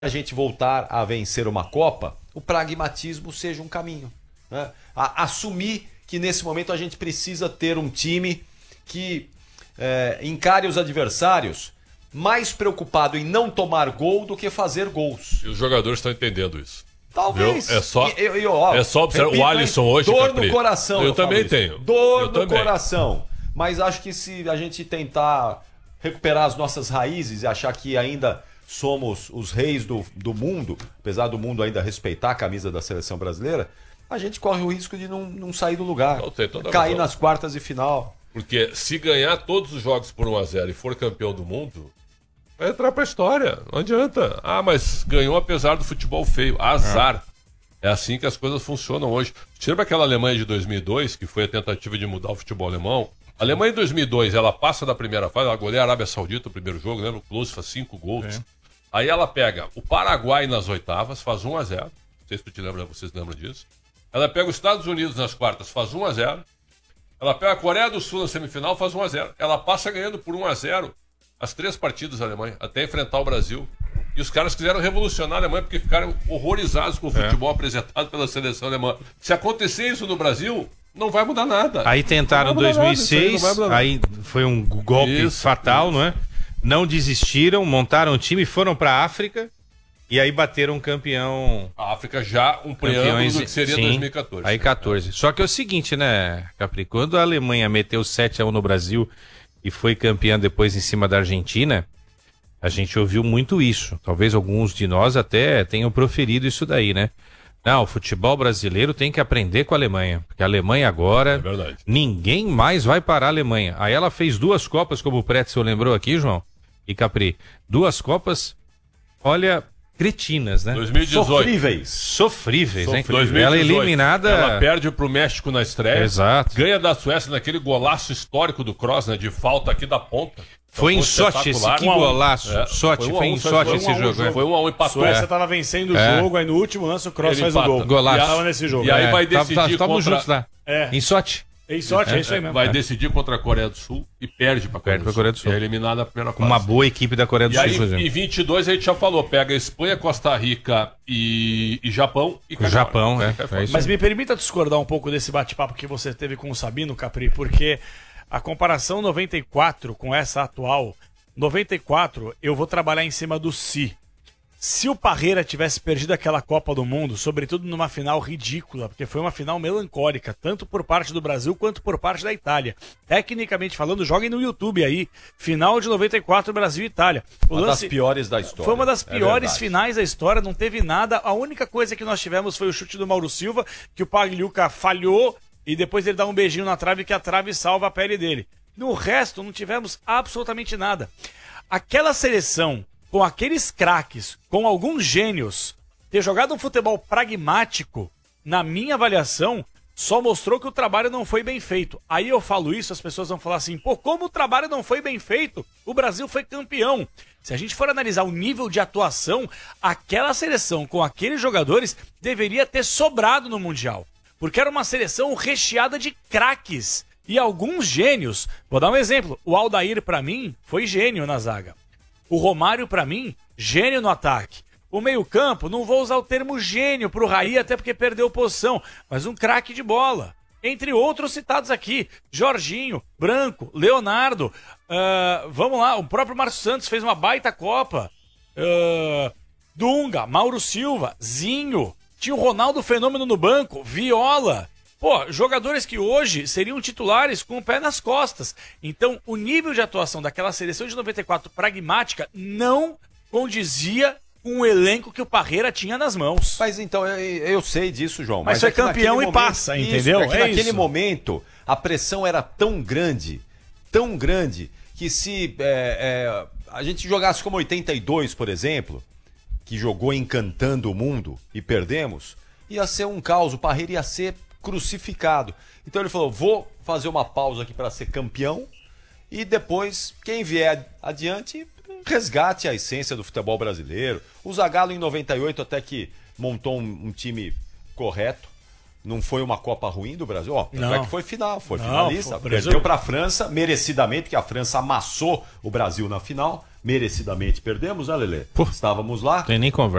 a gente voltar a vencer uma Copa, o pragmatismo seja um caminho, né? Assumir que nesse momento a gente precisa ter um time que encare os adversários mais preocupado em não tomar gol do que fazer gols. E os jogadores estão entendendo isso. Talvez. É só observar. O Alisson hoje, dor Capri, no coração. Eu também tenho. Dor no coração. Mas acho que se a gente tentar recuperar as nossas raízes e achar que ainda somos os reis do mundo, apesar do mundo ainda respeitar a camisa da seleção brasileira, a gente corre o risco de não sair do lugar. Cair nas quartas de final. Porque se ganhar todos os jogos por 1-0 e for campeão do mundo, vai entrar pra história. Não adianta. Ah, mas ganhou apesar do futebol feio. Azar. É assim que as coisas funcionam hoje. Você lembra aquela Alemanha de 2002, que foi a tentativa de mudar o futebol alemão? A Alemanha em 2002, ela passa da primeira fase, ela goleia a Arábia Saudita no primeiro jogo, lembra? O Klose faz 5 gols. Aí ela pega o Paraguai nas oitavas, faz 1-0. Não sei se vocês lembram disso. Ela pega os Estados Unidos nas quartas, faz 1-0. Ela pega a Coreia do Sul na semifinal, faz 1-0. Ela passa ganhando por 1-0 as 3 partidas da Alemanha, até enfrentar o Brasil. E os caras quiseram revolucionar a Alemanha porque ficaram horrorizados com o futebol apresentado pela seleção alemã. Se acontecer isso no Brasil, não vai mudar nada. Aí tentaram em 2006, aí foi um golpe fatal, não é? Não desistiram, montaram um time, foram para a África e aí bateram um campeão. A África já um preâmbulo do que seria 2014. Aí 14. Só que é o seguinte, né, Capri? Quando a Alemanha meteu 7-1 no Brasil e foi campeã depois em cima da Argentina, a gente ouviu muito isso. Talvez alguns de nós até tenham proferido isso daí, né? Não, o futebol brasileiro tem que aprender com a Alemanha. Porque a Alemanha agora, ninguém mais vai parar a Alemanha. Aí ela fez 2 Copas, como o Pretzel lembrou aqui, João e Capri. 2 Copas, olha, cretinas, né? 2018. Sofríveis, hein? 2018. Ela eliminada... Ela perde pro México na estreia. Exato. Ganha da Suécia naquele golaço histórico do Kroos, né? De falta aqui da ponta. Foi em Sochi esse golaço. Foi em Sochi esse jogo. Foi 1-1, empatou. A Suécia tava vencendo o jogo, aí no último lance o Kroos faz o gol. Golaço. Nesse jogo. E aí vai decidir Estamos juntos lá. Em Sochi. Em Sochi, é isso aí mesmo. Vai decidir contra a Coreia do Sul e perde pra Coreia do Sul. É eliminada na primeira fase. Uma boa equipe da Coreia do Sul. Aí, em 22 a gente já falou, pega Espanha, Costa Rica e Japão. E o Japão, Mas me permita discordar um pouco desse bate-papo que você teve com o Sabino, Capri, porque a comparação 94 com essa atual, 94 eu vou trabalhar em cima do si. Se o Parreira tivesse perdido aquela Copa do Mundo, sobretudo numa final ridícula, porque foi uma final melancólica, tanto por parte do Brasil quanto por parte da Itália. Tecnicamente falando, joguem no YouTube aí. Final de 94, Brasil e Itália. Uma das piores da história. Foi uma das piores finais da história, não teve nada. A única coisa que nós tivemos foi o chute do Mauro Silva, que o Pagliuca falhou e depois ele dá um beijinho na trave, que a trave salva a pele dele. No resto, não tivemos absolutamente nada. Aquela seleção, com aqueles craques, com alguns gênios, ter jogado um futebol pragmático, na minha avaliação, só mostrou que o trabalho não foi bem feito. Aí eu falo isso, as pessoas vão falar assim, pô, como o trabalho não foi bem feito? O Brasil foi campeão. Se a gente for analisar o nível de atuação, aquela seleção com aqueles jogadores deveria ter sobrado no Mundial. Porque era uma seleção recheada de craques e alguns gênios. Vou dar um exemplo. O Aldair, pra mim, foi gênio na zaga. O Romário, pra mim, gênio no ataque. O meio-campo, não vou usar o termo gênio pro Raí, até porque perdeu posição, mas um craque de bola. Entre outros citados aqui, Jorginho, Branco, Leonardo, vamos lá, o próprio Márcio Santos fez uma baita Copa. Dunga, Mauro Silva, Zinho, tinha o Ronaldo Fenômeno no banco, Viola. Pô, jogadores que hoje seriam titulares com o pé nas costas. Então, o nível de atuação daquela seleção de 94 pragmática não condizia com o elenco que o Parreira tinha nas mãos. Mas então, eu sei disso, João. Mas foi campeão e passa, entendeu? Naquele momento, a pressão era tão grande, que se a gente jogasse como 82, por exemplo, que jogou encantando o mundo e perdemos, ia ser um caos, o Parreira ia ser crucificado. Então ele falou, vou fazer uma pausa aqui para ser campeão e depois, quem vier adiante, resgate a essência do futebol brasileiro. O Zagallo em 98 até que montou um time correto, Não foi uma Copa ruim do Brasil? Ó, Não. é que foi final, foi Não, finalista. foi Brasil. Perdeu para a França, merecidamente, porque a França amassou o Brasil na final. Merecidamente perdemos, né, Lelê? Pô. Estávamos lá. Tem nem conversa.